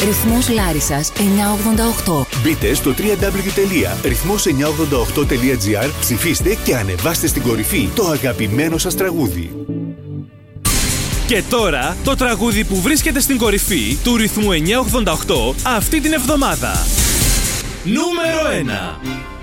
Ρυθμός Λάρισσας 988. Μπείτε στο www.rythmos988.gr, ψηφίστε και ανεβάστε στην κορυφή το αγαπημένο σας τραγούδι. Και τώρα το τραγούδι που βρίσκεται στην κορυφή του ρυθμού 988 αυτή την εβδομάδα. Νούμερο 1.